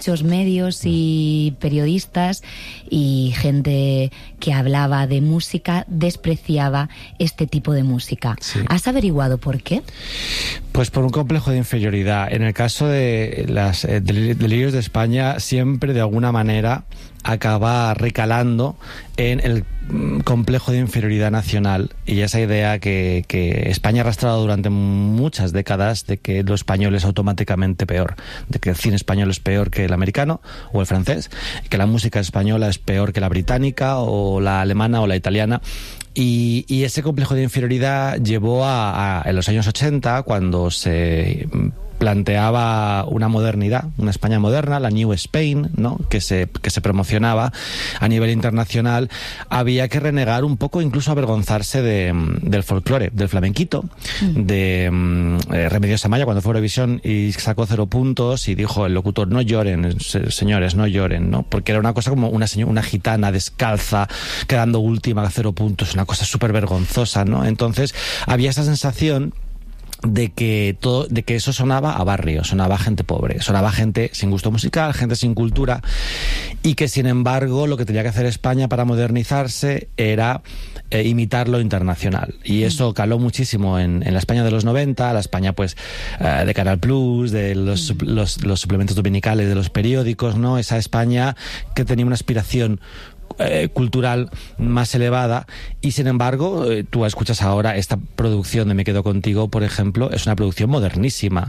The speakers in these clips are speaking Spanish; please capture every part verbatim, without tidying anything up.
muchos medios y periodistas y gente que hablaba de música despreciaba este tipo de música. Sí. ¿Has averiguado por qué? Pues por un complejo de inferioridad. En el caso de las eh, delirios de España, siempre de alguna manera acaba recalando en el complejo de inferioridad nacional y esa idea que, que España ha arrastrado durante muchas décadas de que lo español es automáticamente peor, de que el cine español es peor que el americano o el francés, que la música española es peor que la británica o la alemana o la italiana. Y, y ese complejo de inferioridad llevó a, a en los años ochenta, cuando se planteaba una modernidad, una España moderna, la New Spain, ¿no?, que se que se promocionaba a nivel internacional, había que renegar un poco, incluso avergonzarse de, del folclore, del flamenquito, mm. de um, eh, Remedios Amaya, cuando fue a Eurovisión y sacó cero puntos y dijo el locutor: no lloren, señores, no lloren, ¿no? Porque era una cosa como una señora, una gitana descalza, quedando última, cero puntos, una cosa súper vergonzosa, ¿no? Entonces había esa sensación de que todo, de que eso sonaba a barrio, sonaba a gente pobre, sonaba a gente sin gusto musical, gente sin cultura, y que sin embargo lo que tenía que hacer España para modernizarse era eh, imitar lo internacional, y eso caló muchísimo en, en la España de los noventa, la España pues eh, de Canal Plus, de los, los, los suplementos dominicales de los periódicos, ¿no? Esa España que tenía una aspiración Eh, cultural más elevada, y sin embargo eh, tú escuchas ahora esta producción de Me Quedo Contigo, por ejemplo, es una producción modernísima.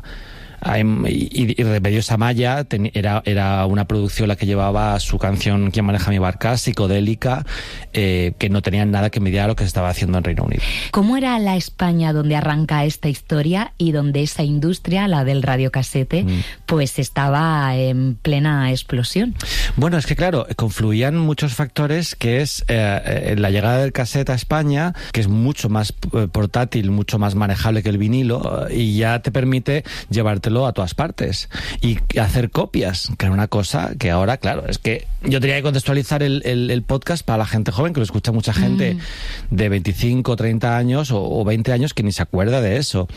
Y, y Remedios Amaya ten, era, era una producción la que llevaba su canción ¿Quién maneja mi barca?, psicodélica, eh, que no tenía nada que envidiar a lo que se estaba haciendo en Reino Unido. ¿Cómo era la España donde arranca esta historia y donde esa industria, la del radiocasete, mm. pues estaba en plena explosión? Bueno, es que claro, confluían muchos factores, que es eh, la llegada del casete a España, que es mucho más portátil, mucho más manejable que el vinilo, y ya te permite llevarte a todas partes y hacer copias, que era una cosa que ahora, claro, es que yo tenía que contextualizar el, el, el podcast para la gente joven, que lo escucha mucha gente mm. de veinticinco, treinta años o, o veinte años que ni se acuerda de eso.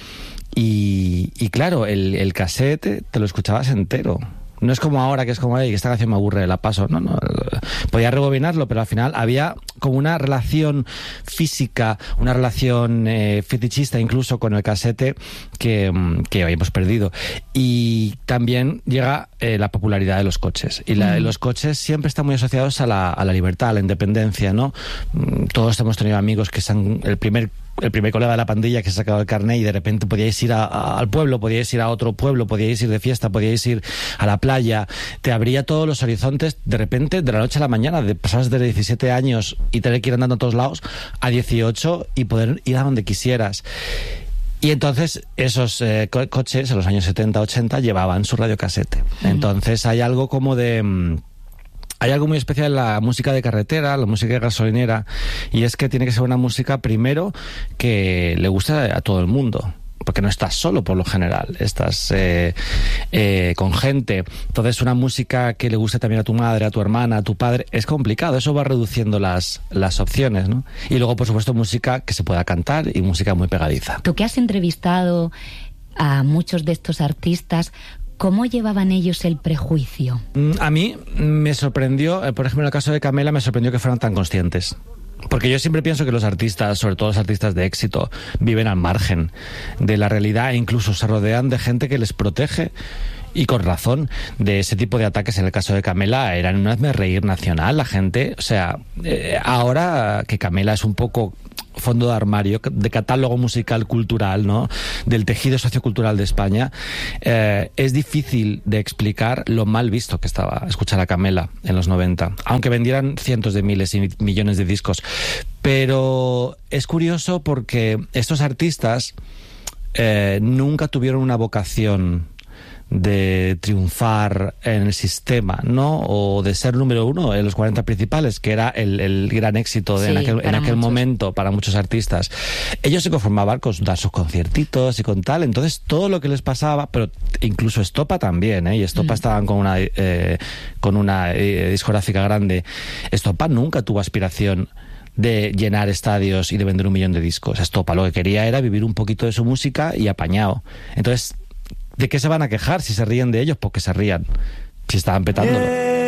Y, y claro, el, el cassette te lo escuchabas entero. No es como ahora, que es como, ay, esta canción me aburre, la paso. No, no. Podía rebobinarlo, pero al final había como una relación física, una relación eh, fetichista incluso con el casete que, que habíamos perdido. Y también llega eh, la popularidad de los coches. Y la, mm. los coches siempre están muy asociados a la, a la libertad, a la independencia, ¿no? Todos hemos tenido amigos que son el primer el primer colega de la pandilla que se sacaba el carnet y de repente podíais ir a, a, al pueblo, podíais ir a otro pueblo, podíais ir de fiesta, podíais ir a la playa, te abría todos los horizontes de repente, de la noche a la mañana, de pasar de diecisiete años y tener que ir andando a todos lados a dieciocho y poder ir a donde quisieras. Y entonces esos eh, co- coches en los años setenta, ochenta llevaban su radiocasete. Mm. Entonces hay algo como de... Hay algo muy especial en la música de carretera, la música de gasolinera, y es que tiene que ser una música, primero, que le gusta a todo el mundo, porque no estás solo por lo general, estás eh, eh, con gente. Entonces una música que le guste también a tu madre, a tu hermana, a tu padre, es complicado, eso va reduciendo las, las opciones, ¿no? Y luego, por supuesto, música que se pueda cantar y música muy pegadiza. Tú que has entrevistado a muchos de estos artistas, ¿cómo llevaban ellos el prejuicio? A mí me sorprendió, por ejemplo, en el caso de Camela, me sorprendió que fueran tan conscientes. Porque yo siempre pienso que los artistas, sobre todo los artistas de éxito, viven al margen de la realidad e incluso se rodean de gente que les protege. Y con razón, de ese tipo de ataques. En el caso de Camela eran un hazmerreír nacional, la gente, o sea, eh, ahora que Camela es un poco fondo de armario, de catálogo musical cultural, ¿no?, del tejido sociocultural de España, eh, es difícil de explicar lo mal visto que estaba escuchar a Camela en los noventa, aunque vendieran cientos de miles y millones de discos. Pero es curioso porque estos artistas eh, nunca tuvieron una vocación de triunfar en el sistema, ¿no?, o de ser número uno en los cuarenta principales, que era el, el gran éxito de sí, en aquel, en aquel momento para muchos artistas. Ellos se conformaban con dar sus conciertitos y con tal, entonces todo lo que les pasaba, pero incluso Estopa también, ¿eh? Y Estopa mm. estaban con una eh, con una eh, discográfica grande. Estopa nunca tuvo aspiración de llenar estadios y de vender un millón de discos. Estopa lo que quería era vivir un poquito de su música y apañado. Entonces, ¿de qué se van a quejar si se ríen de ellos? Porque se rían. si estaban petándolo.